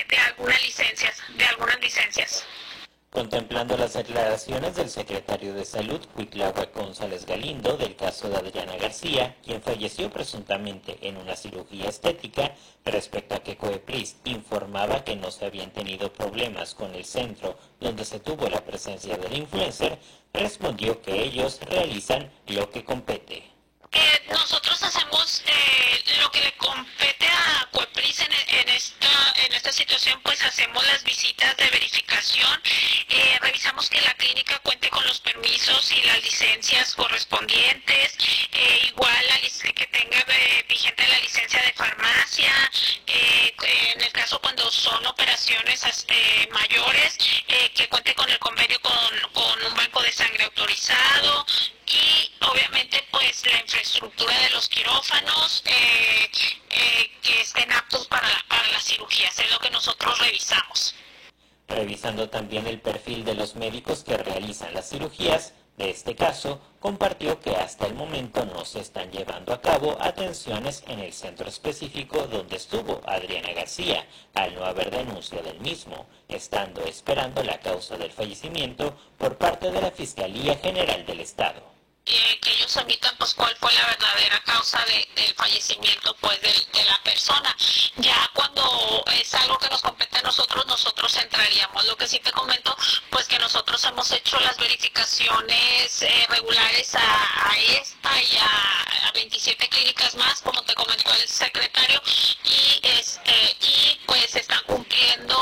de algunas licencias. Contemplando las declaraciones del secretario de Salud, Cuitláhuac González Galindo, del caso de Adriana García, quien falleció presuntamente en una cirugía estética, respecto a que Coepris informaba que no se habían tenido problemas con el centro donde se tuvo la presencia del influencer, respondió que ellos realizan lo que compete. Nosotros hacemos lo que le compete a Coepris en esta situación, pues hacemos las visitas de verificación, revisamos que la clínica cuente con los permisos y las licencias correspondientes, igual que tenga vigente la licencia de farmacia, en el caso cuando son operaciones mayores, que cuente con el convenio con un banco de sangre autorizado, y obviamente pues la infraestructura de los quirófanos que estén aptos para las cirugías, es lo que nosotros revisamos. Revisando también el perfil de los médicos que realizan las cirugías, de este caso, compartió que hasta el momento no se están llevando a cabo atenciones en el centro específico donde estuvo Adriana García, al no haber denuncia del mismo, estando esperando la causa del fallecimiento por parte de la Fiscalía General del Estado. Que ellos emitan pues cuál fue la verdadera causa del fallecimiento pues de la persona. Ya cuando es algo que nos compete a nosotros entraríamos. Lo que sí te comento, pues que nosotros hemos hecho las verificaciones regulares a esta y a 27 clínicas más, como te comentó el secretario, y pues están cumpliendo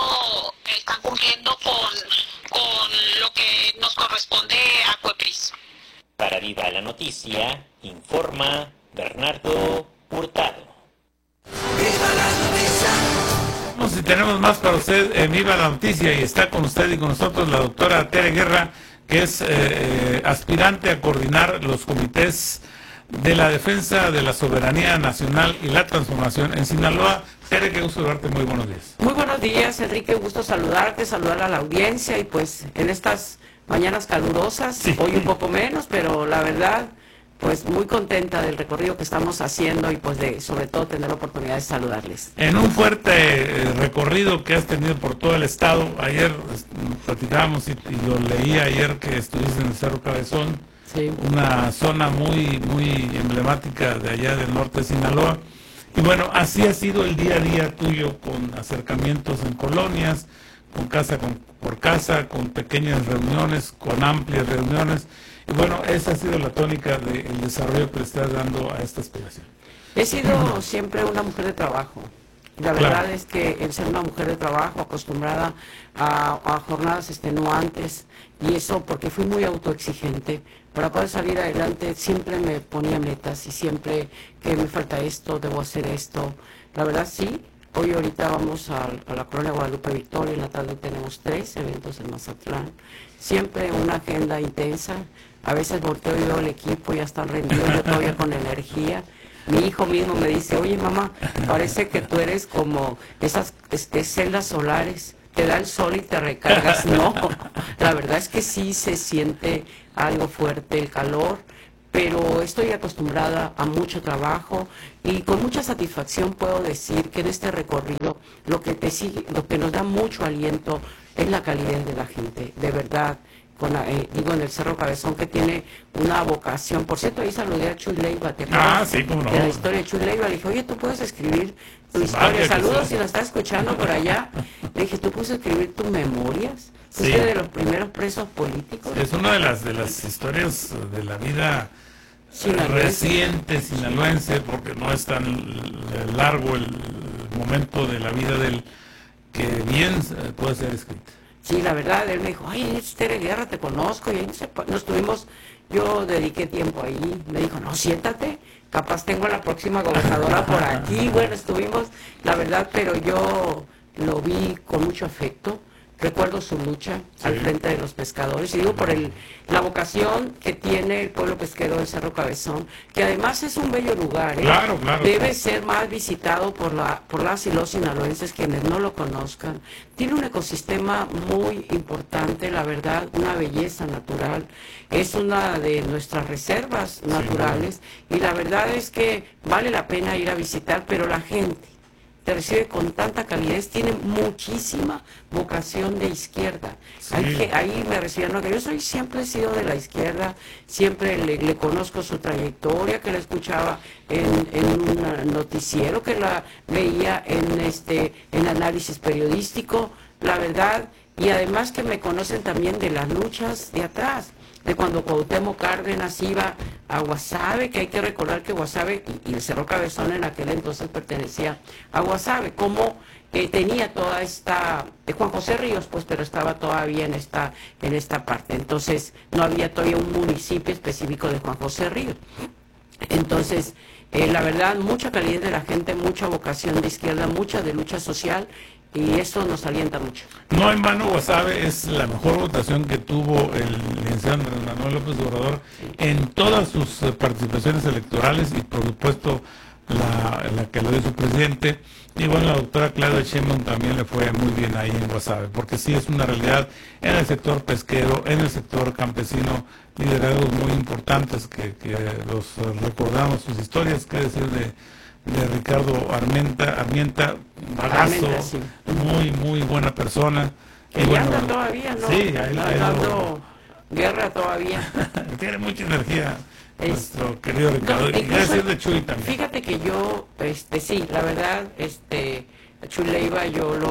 con lo que nos corresponde a Coepris. Para Viva la Noticia, informa Bernardo Hurtado. ¡Viva la noticia! Si tenemos más para usted en Viva la Noticia, y está con usted y con nosotros la doctora Tere Guerra, que es aspirante a coordinar los comités de la defensa de la soberanía nacional y la transformación en Sinaloa. Tere, qué gusto verte, muy buenos días. Muy buenos días, Enrique, gusto saludarte, saludar a la audiencia, y pues en estas mañanas calurosas, sí. Hoy un poco menos, pero la verdad, pues muy contenta del recorrido que estamos haciendo, y pues de sobre todo tener la oportunidad de saludarles. En un fuerte recorrido que has tenido por todo el estado, ayer platicábamos y lo leí ayer que estuviste en el Cerro Cabezón, sí. Una zona muy emblemática de allá del norte de Sinaloa, y bueno, así ha sido el día a día tuyo, con acercamientos en colonias, con casa por casa, con pequeñas reuniones, con amplias reuniones, y bueno, esa ha sido la tónica del desarrollo que le estás dando a esta aspiración. He sido siempre una mujer de trabajo. La verdad es que el ser una mujer de trabajo, acostumbrada a jornadas extenuantes, y eso porque fui muy autoexigente, para poder salir adelante siempre me ponía metas, y siempre que me falta esto, debo hacer esto. La verdad sí. Hoy ahorita vamos a la Colonia Guadalupe Victoria, en la tarde tenemos 3 eventos en Mazatlán, siempre una agenda intensa, a veces volteo y veo el equipo, ya están rendidos, yo todavía con energía. Mi hijo mismo me dice, oye mamá, parece que tú eres como esas celdas solares, te da el sol y te recargas. No, la verdad es que sí se siente algo fuerte el calor, pero estoy acostumbrada a mucho trabajo, y con mucha satisfacción puedo decir que en este recorrido lo que nos da mucho aliento es la calidez de la gente, de verdad. Digo, en el Cerro Cabezón, que tiene una vocación. Por cierto, ahí saludé a Chuy Leiva, ¿te acuerdas? Sí, cómo no. De la historia de Chuy Leiva. Le dije, oye, ¿tú puedes escribir tu historia? Saludos si la estás escuchando por allá. Le dije, ¿tú puedes escribir tus memorias? Sí. ¿Tú de los primeros presos políticos? Es una de las historias de la vida reciente sinaloense, porque no es tan largo el momento de la vida del que bien puede ser escrita. Sí, la verdad, él me dijo, ay, Tere Guerra, te conozco, y ahí nos tuvimos, yo dediqué tiempo ahí, me dijo, no, siéntate, capaz tengo a la próxima gobernadora por aquí. Bueno, estuvimos, la verdad, pero yo lo vi con mucho afecto. Recuerdo su lucha al frente de los pescadores, y digo por la vocación que tiene el pueblo pesquero del Cerro Cabezón, que además es un bello lugar, ¿eh? Claro, Debe ser más visitado por las y los sinaloenses, quienes no lo conozcan. Tiene un ecosistema muy importante, la verdad, una belleza natural, es una de nuestras reservas naturales, y la verdad es que vale la pena ir a visitar, pero la gente te recibe con tanta calidez, tiene muchísima vocación de izquierda. Sí. Ahí me recibieron, que yo siempre he sido de la izquierda, siempre le conozco su trayectoria, que la escuchaba en un noticiero, que la veía en análisis periodístico, la verdad, y además que me conocen también de las luchas de atrás, de cuando Cuauhtémoc Cárdenas iba a Guasave, que hay que recordar que Guasave y el Cerro Cabezón en aquel entonces pertenecía a Guasave, como tenía toda esta, Juan José Ríos, pues, pero estaba todavía en esta parte, entonces no había todavía un municipio específico de Juan José Ríos. Entonces, la verdad, mucha calidad de la gente, mucha vocación de izquierda, mucha de lucha social, y eso nos alienta mucho. No en vano, Guasave es la mejor votación que tuvo el licenciado Andrés Manuel López Obrador en todas sus participaciones electorales y por supuesto la que lo dio su presidente. Y bueno, la doctora Claudia Sheinbaum también le fue muy bien ahí en Guasave, porque sí es una realidad en el sector pesquero, en el sector campesino, liderazgos muy importantes que los recordamos, sus historias, qué decir de Ricardo Armienta, bagazo, sí. muy buena persona. Que bueno, anda todavía, ¿no? Sí, ahí dando guerra todavía. Tiene mucha energía nuestro querido Ricardo. No, y gracias de Chuy también. Fíjate que yo, sí, la verdad, Chuy Leiva,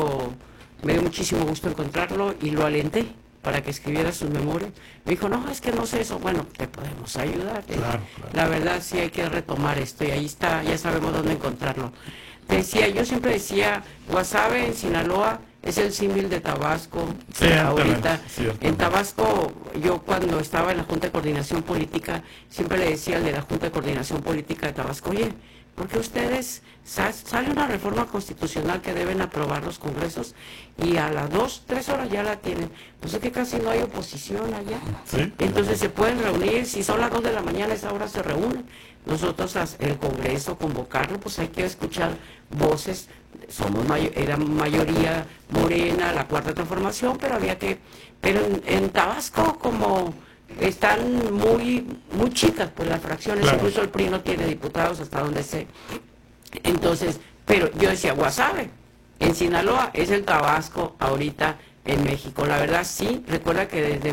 me dio muchísimo gusto encontrarlo y lo alenté para que escribiera sus memorias. Me dijo, no, es que no sé eso. Bueno, te podemos ayudar. Claro. La verdad, sí hay que retomar esto y ahí está, ya sabemos dónde encontrarlo. Yo siempre decía, Guasave en Sinaloa es el símil de Tabasco. Sí, ahorita. ciertamente. En Tabasco, yo cuando estaba en la Junta de Coordinación Política, siempre le decía al de la Junta de Coordinación Política de Tabasco, oye, porque ustedes sale una reforma constitucional que deben aprobar los congresos y a las 2, 3 horas ya la tienen. Pues es que casi no hay oposición allá. ¿Sí? Entonces se pueden reunir, si son las 2 de la mañana, a esa hora se reúnen. Nosotros, el congreso, convocarlo, pues hay que escuchar voces. Era mayoría morena, la Cuarta Transformación, pero pero en Tabasco como están muy chicas pues las fracciones, claro. Incluso el PRI no tiene diputados hasta donde sé. Entonces, pero yo decía, Guasave, en Sinaloa es el Tabasco ahorita en México. La verdad sí, recuerda que desde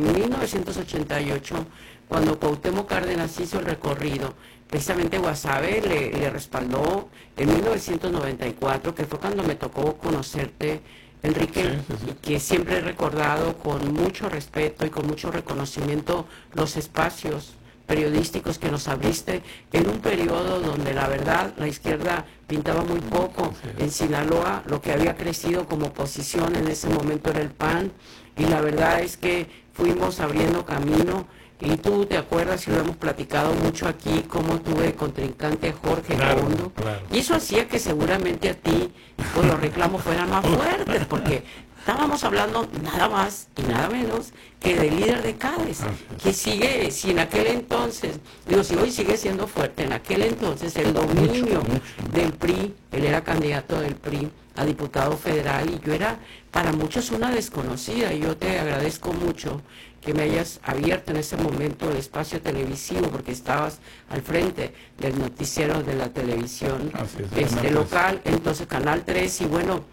1988, cuando Cuauhtémoc Cárdenas hizo el recorrido, precisamente Guasave le respaldó en 1994, que fue cuando me tocó conocerte, Enrique, sí. Que siempre he recordado con mucho respeto y con mucho reconocimiento los espacios periodísticos que nos abriste en un periodo donde la verdad la izquierda pintaba muy poco. En Sinaloa lo que había crecido como oposición en ese momento era el PAN y la verdad es que fuimos abriendo camino. Y tú te acuerdas, y lo hemos platicado mucho aquí, cómo tuve contrincante Jorge Kondo. Claro. Y eso hacía que seguramente a ti pues, los reclamos fueran más fuertes, porque estábamos hablando nada más y nada menos que del líder de Cádiz, que sigue, si en aquel entonces, si hoy sigue siendo fuerte, en aquel entonces el dominio del PRI, él era candidato del PRI a diputado federal y yo era para muchos una desconocida y yo te agradezco mucho que me hayas abierto en ese momento el espacio televisivo porque estabas al frente del noticiero de la televisión local, entonces Canal 3 y bueno,